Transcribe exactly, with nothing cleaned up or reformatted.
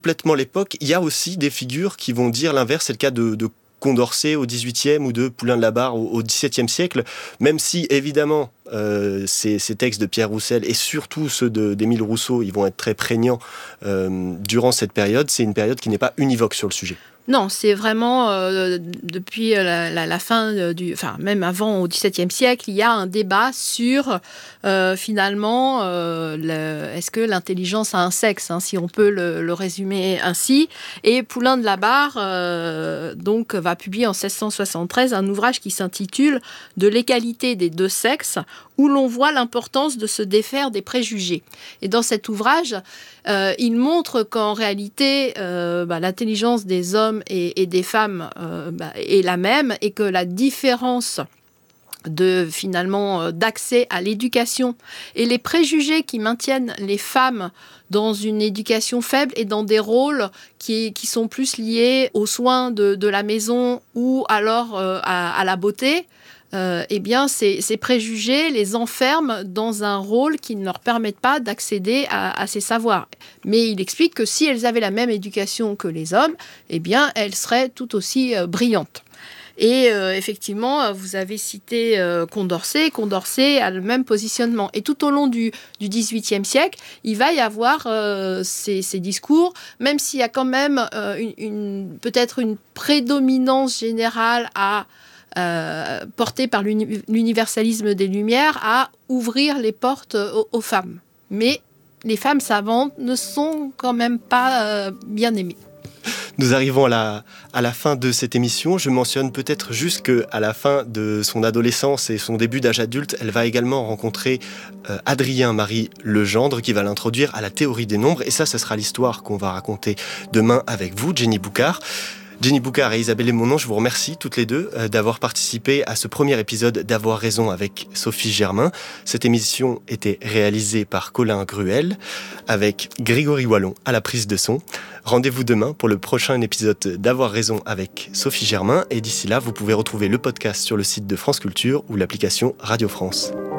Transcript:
complètement l'époque. Il y a aussi des figures qui vont dire l'inverse. C'est le cas de, de Condorcet au dix-huitième ou de Poulain de la Barre au, au dix-septième siècle, même si évidemment euh, ces, ces textes de Pierre Roussel et surtout ceux de, d'Émile Rousseau, ils vont être très prégnants euh, durant cette période. C'est une période qui n'est pas univoque sur le sujet. Non, c'est vraiment euh, depuis la, la, la fin du, enfin même avant au dix-septième siècle, il y a un débat sur euh, finalement euh, le, est-ce que l'intelligence a un sexe, hein, si on peut le, le résumer ainsi. Et Poulain de la Barre euh, donc va publier en seize cent soixante-treize un ouvrage qui s'intitule De l'égalité des deux sexes, où l'on voit l'importance de se défaire des préjugés. Et dans cet ouvrage, euh, il montre qu'en réalité, euh, bah, l'intelligence des hommes et, et des femmes euh, bah, est la même, et que la différence de, finalement, euh, d'accès à l'éducation et les préjugés qui maintiennent les femmes dans une éducation faible et dans des rôles qui, qui sont plus liés aux soins de, de la maison ou alors euh, à, à la beauté, Euh, eh bien, ces, ces préjugés les enferment dans un rôle qui ne leur permet pas d'accéder à, à ces savoirs. Mais il explique que si elles avaient la même éducation que les hommes, eh bien, elles seraient tout aussi euh, brillantes. Et euh, effectivement, vous avez cité euh, Condorcet. Condorcet a le même positionnement. Et tout au long du, du dix-huitième siècle, il va y avoir euh, ces, ces discours, même s'il y a quand même euh, une, une, peut-être une prédominance générale à Euh, porté par l'uni- l'universalisme des Lumières, à ouvrir les portes aux, aux femmes. Mais les femmes savantes ne sont quand même pas euh, bien aimées. Nous arrivons à la, à la fin de cette émission. Je mentionne peut-être juste qu'à la fin de son adolescence et son début d'âge adulte, elle va également rencontrer euh, Adrien-Marie Legendre qui va l'introduire à la théorie des nombres. Et ça, ce sera l'histoire qu'on va raconter demain avec vous, Jenny Boucard. Jenny Boucard et Isabelle Lémonon, je vous remercie toutes les deux euh, d'avoir participé à ce premier épisode d'Avoir raison avec Sophie Germain. Cette émission était réalisée par Colin Gruel avec Grégory Wallon à la prise de son. Rendez-vous demain pour le prochain épisode d'Avoir raison avec Sophie Germain et d'ici là, vous pouvez retrouver le podcast sur le site de France Culture ou l'application Radio France.